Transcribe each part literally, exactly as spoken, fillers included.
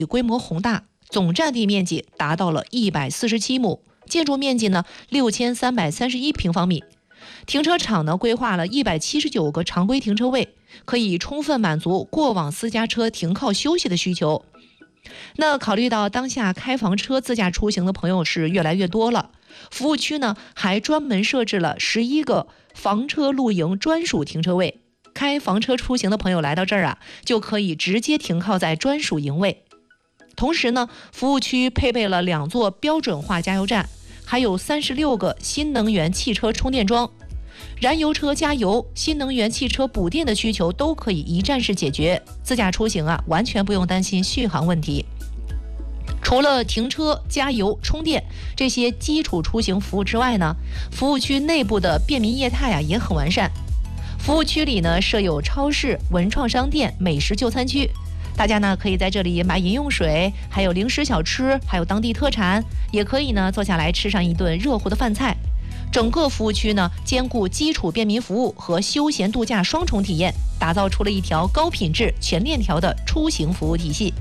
规模宏大，总占地面积达到了一百四十七亩，建筑面积呢六千三百三十一平方米。停车场呢规划了一百七十九个常规停车位，可以充分满足过往私家车停靠休息的需求。那考虑到当下开房车自驾出行的朋友是越来越多了，服务区呢还专门设置了十一个房车露营专属停车位。开房车出行的朋友来到这儿啊，就可以直接停靠在专属营位。同时呢，服务区配备了两座标准化加油站，还有三十六个新能源汽车充电桩。燃油车加油、新能源汽车补电的需求都可以一站式解决，自驾出行啊，完全不用担心续航问题。除了停车、加油、充电这些基础出行服务之外呢，服务区内部的便民业态啊也很完善。服务区里呢设有超市、文创商店、美食就餐区，大家呢可以在这里买饮用水，还有零食小吃，还有当地特产，也可以呢坐下来吃上一顿热乎的饭菜。整个服务区呢兼顾基础便民服务和休闲度假双重体验，打造出了一条高品质、全链条的出行服务体系。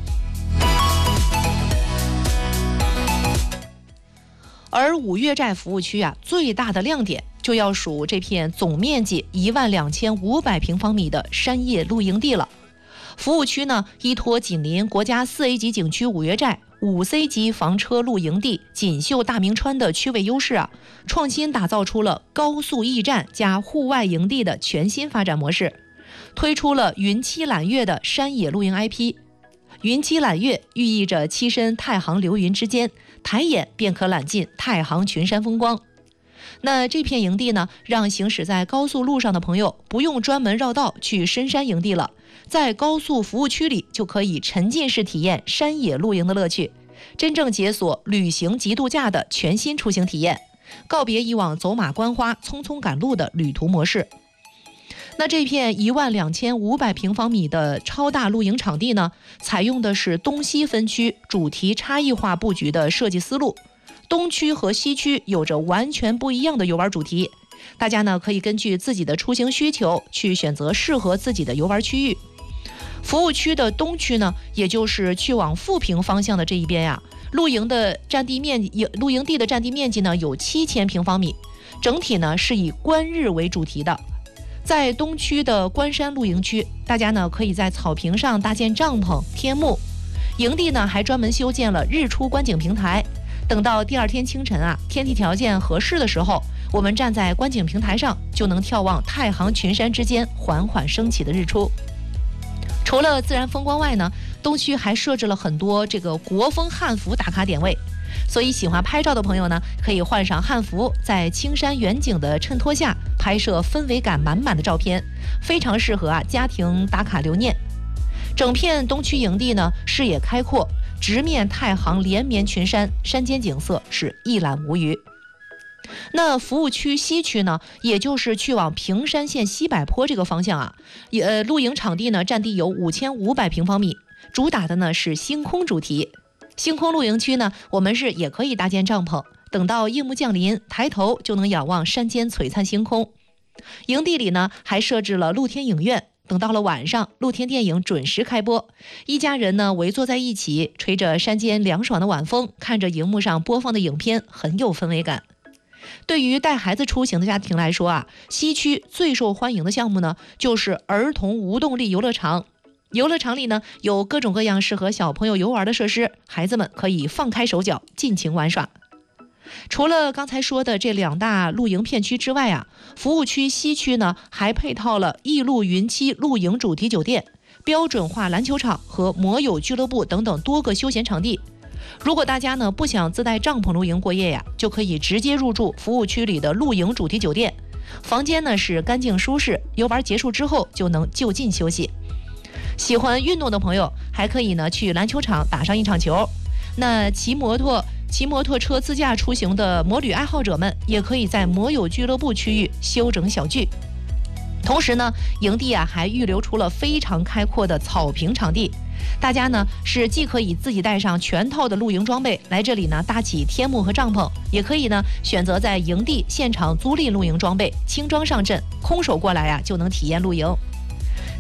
而五岳寨服务区啊，最大的亮点就要数这片总面积一万两千五百平方米的山野露营地了。服务区呢，依托紧邻国家四 A 级景区五岳寨、五 C 级房车露营地、锦绣大明川的区位优势啊，创新打造出了高速驿站加户外营地的全新发展模式，推出了云栖揽月的山野露营 I P。云栖揽月寓意着栖身太行流云之间，抬眼便可揽尽太行群山风光。那这片营地呢，让行驶在高速路上的朋友不用专门绕道去深山营地了，在高速服务区里就可以沉浸式体验山野露营的乐趣，真正解锁旅行即度假的全新出行体验，告别以往走马观花、匆匆赶路的旅途模式。那这片一万两千五百平方米的超大露营场地呢，采用的是东西分区、主题差异化布局的设计思路。东区和西区有着完全不一样的游玩主题，大家呢可以根据自己的出行需求去选择适合自己的游玩区域。服务区的东区呢，也就是去往富平方向的这一边呀、啊，露营的占地面积，露营地的占地面积呢有七千平方米，整体呢是以观日为主题的。在东区的关山露营区，大家呢可以在草坪上搭建帐篷、天幕，营地呢还专门修建了日出观景平台。等到第二天清晨啊，天气条件合适的时候，我们站在观景平台上，就能眺望太行群山之间缓缓升起的日出。除了自然风光外呢，东区还设置了很多这个国风汉服打卡点位，所以喜欢拍照的朋友呢，可以换上汉服，在青山远景的衬托下拍摄氛围感满满的照片，非常适合啊家庭打卡留念。整片东区营地呢，视野开阔，直面太行连绵群山，山间景色是一览无余。那服务区西区呢，也就是去往平山县西柏坡这个方向啊，也呃露营场地呢占地有五千五百平方米，主打的呢是星空主题。星空露营区呢，我们是也可以搭建帐篷，等到夜幕降临，抬头就能仰望山间璀璨星空。营地里呢还设置了露天影院，等到了晚上，露天电影准时开播，一家人呢围坐在一起，吹着山间凉爽的晚风，看着荧幕上播放的影片，很有氛围感。对于带孩子出行的家庭来说啊，西区最受欢迎的项目呢，就是儿童无动力游乐场。游乐场里呢，有各种各样适合小朋友游玩的设施，孩子们可以放开手脚，尽情玩耍。除了刚才说的这两大露营片区之外啊，服务区西区呢还配套了艺露云栖露营主题酒店、标准化篮球场和摩友俱乐部等等多个休闲场地。如果大家呢不想自带帐篷露营过夜呀，就可以直接入住服务区里的露营主题酒店，房间呢是干净舒适，游玩结束之后就能就近休息。喜欢运动的朋友还可以呢去篮球场打上一场球。那骑摩托骑摩托车自驾出行的摩旅爱好者们，也可以在摩友俱乐部区域休整小聚。同时呢，营地啊还预留出了非常开阔的草坪场地，大家呢是既可以自己带上全套的露营装备来这里呢搭起天幕和帐篷，也可以呢选择在营地现场租赁露营装备，轻装上阵，空手过来啊就能体验露营。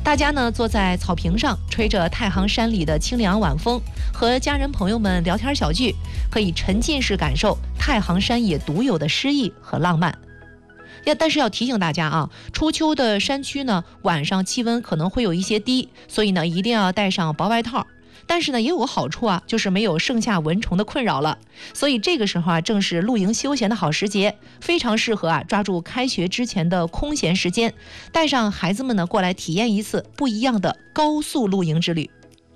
大家呢坐在草坪上，吹着太行山里的清凉晚风，和家人朋友们聊天小聚，可以沉浸式感受太行山野独有的诗意和浪漫。要但是要提醒大家啊，初秋的山区呢，晚上气温可能会有一些低，所以呢一定要带上薄外套。但是呢也有个好处啊，就是没有盛夏蚊虫的困扰了。所以这个时候啊，正是露营休闲的好时节，非常适合啊抓住开学之前的空闲时间，带上孩子们呢过来体验一次不一样的高速露营之旅。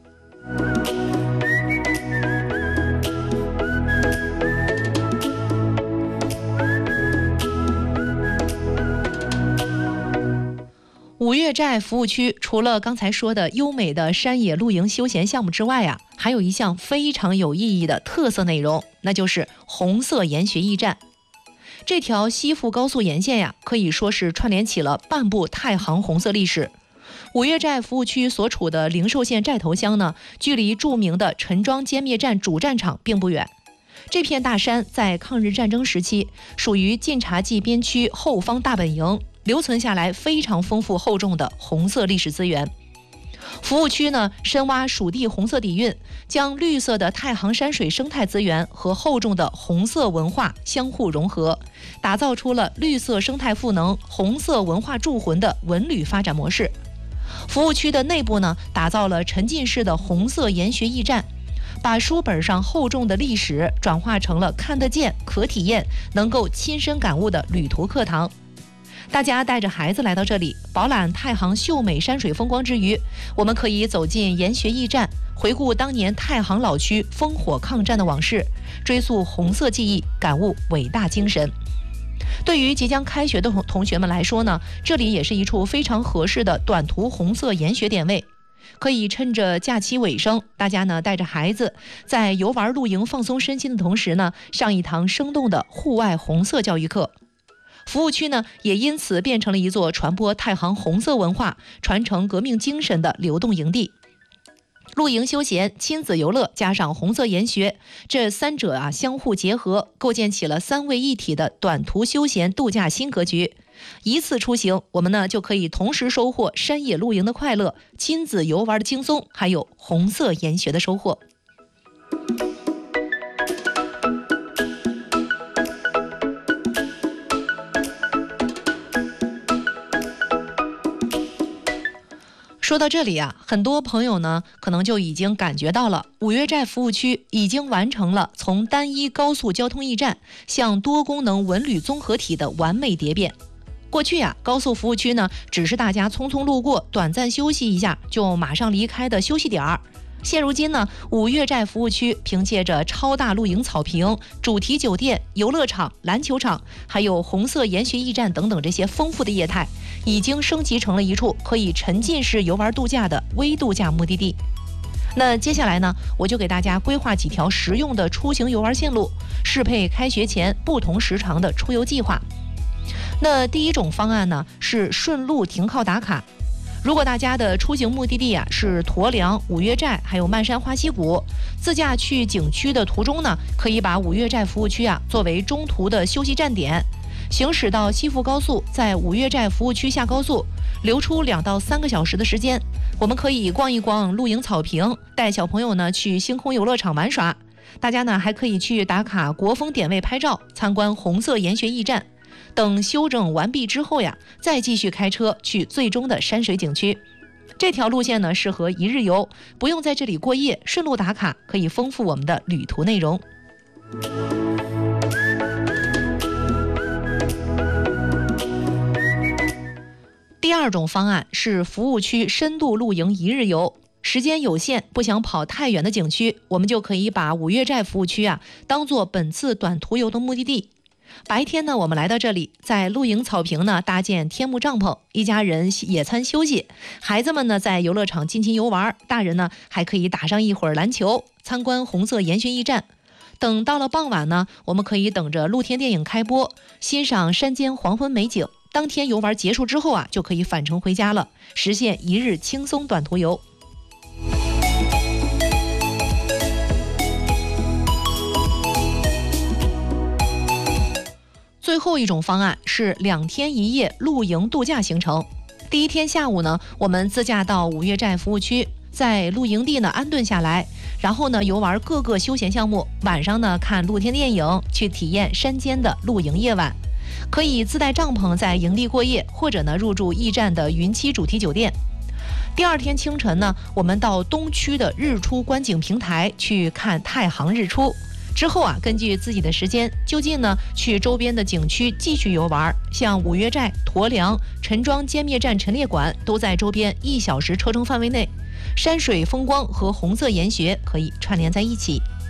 五岳寨服务区除了刚才说的优美的山野露营休闲项目之外啊，还有一项非常有意义的特色内容，那就是红色研学驿站。这条西富高速沿线呀，可以说是串联起了半部太行红色历史。五岳寨服务区所处的灵寿县寨头乡呢，距离著名的陈庄歼灭战主战场并不远。这片大山在抗日战争时期属于晋察冀边区后方大本营，留存下来非常丰富厚重的红色历史资源。服务区呢，深挖属地红色底蕴，将绿色的太行山水生态资源和厚重的红色文化相互融合，打造出了绿色生态赋能、红色文化铸魂的文旅发展模式。服务区的内部呢，打造了沉浸式的红色研学驿站，把书本上厚重的历史转化成了看得见、可体验、能够亲身感悟的旅途课堂。大家带着孩子来到这里，饱览太行秀美山水风光之余，我们可以走进研学驿站，回顾当年太行老区烽火抗战的往事，追溯红色记忆，感悟伟大精神。对于即将开学的同学们来说呢，这里也是一处非常合适的短途红色研学点位。可以趁着假期尾声，大家呢带着孩子在游玩露营放松身心的同时呢，上一堂生动的户外红色教育课。服务区呢也因此变成了一座传播太行红色文化、传承革命精神的流动营地。露营休闲、亲子游乐加上红色研学，这三者啊相互结合，构建起了三位一体的短途休闲度假新格局。一次出行，我们呢就可以同时收获山野露营的快乐、亲子游玩的轻松，还有红色研学的收获。说到这里啊，很多朋友呢可能就已经感觉到了，五岳寨服务区已经完成了从单一高速交通驿站向多功能文旅综合体的完美蝶变。过去啊，高速服务区呢只是大家匆匆路过、短暂休息一下就马上离开的休息点儿。现如今呢，五岳寨服务区凭借着超大露营草坪、主题酒店、游乐场、篮球场，还有红色研学驿站等等这些丰富的业态，已经升级成了一处可以沉浸式游玩度假的微度假目的地。那接下来呢，我就给大家规划几条实用的出行游玩线路，适配开学前不同时长的出游计划。那第一种方案呢是顺路停靠打卡。如果大家的出行目的地啊是驼梁、五岳寨还有漫山花溪谷，自驾去景区的途中呢，可以把五岳寨服务区啊作为中途的休息站点，行驶到西富高速，在五岳寨服务区下高速，留出两到三个小时的时间，我们可以逛一逛露营草坪，带小朋友呢去星空游乐场玩耍。大家呢还可以去打卡国风点位拍照，参观红色研学驿站。等休整完毕之后呀，再继续开车去最终的山水景区。这条路线呢适合一日游，不用在这里过夜，顺路打卡，可以丰富我们的旅途内容。第二种方案是服务区深度露营一日游。时间有限，不想跑太远的景区，我们就可以把五岳寨服务区啊当做本次短途游的目的地。白天呢，我们来到这里，在露营草坪呢搭建天幕帐篷，一家人野餐休息，孩子们呢在游乐场尽情游玩，大人呢还可以打上一会儿篮球，参观红色研学驿站。等到了傍晚呢，我们可以等着露天电影开播，欣赏山间黄昏美景。当天游玩结束之后啊，就可以返程回家了，实现一日轻松短途游。最后一种方案是两天一夜露营度假行程。 第一天下午呢，我们自驾到五岳寨服务区，在露营地呢安顿下来，然后呢游玩各个休闲项目，晚上呢看露天电影，去体验山间的露营夜晚。可以自带帐篷在营地过夜，或者呢入住驿站的云栖主题酒店。第二天清晨呢，我们到东区的日出观景平台去看太行日出。之后啊，根据自己的时间，就近呢去周边的景区继续游玩，像五岳寨、驼梁、陈庄歼灭战陈列馆都在周边一小时车程范围内，山水风光和红色岩穴可以串联在一起。